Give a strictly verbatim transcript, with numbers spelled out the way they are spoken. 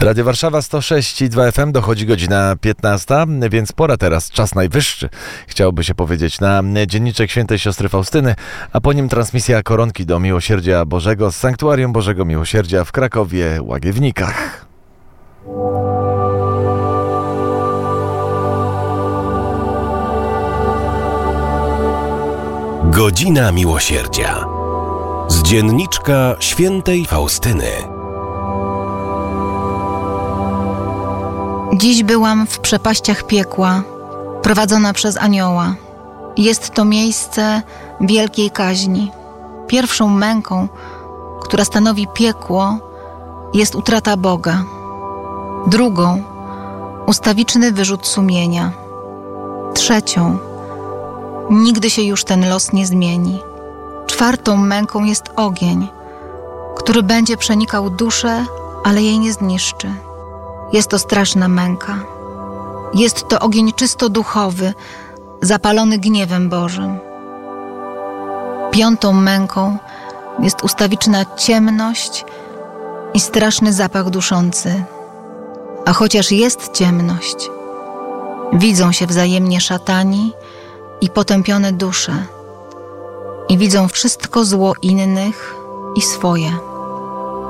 Radio Warszawa sto sześć i dwa F M, dochodzi godzina piętnasta, więc pora teraz, czas najwyższy, chciałoby się powiedzieć, na dzienniczek Świętej Siostry Faustyny, a po nim transmisja koronki do Miłosierdzia Bożego z Sanktuarium Bożego Miłosierdzia w Krakowie, Łagiewnikach. Godzina Miłosierdzia z dzienniczka Świętej Faustyny. Dziś byłam w przepaściach piekła, prowadzona przez anioła. Jest to miejsce wielkiej kaźni. Pierwszą męką, która stanowi piekło, jest utrata Boga. Drugą – ustawiczny wyrzut sumienia. Trzecią – nigdy się już ten los nie zmieni. Czwartą męką jest ogień, który będzie przenikał duszę, ale jej nie zniszczy. Jest to straszna męka. Jest to ogień czysto duchowy, zapalony gniewem Bożym. Piątą męką jest ustawiczna ciemność i straszny zapach duszący. A chociaż jest ciemność, widzą się wzajemnie szatani i potępione dusze i widzą wszystko zło innych i swoje.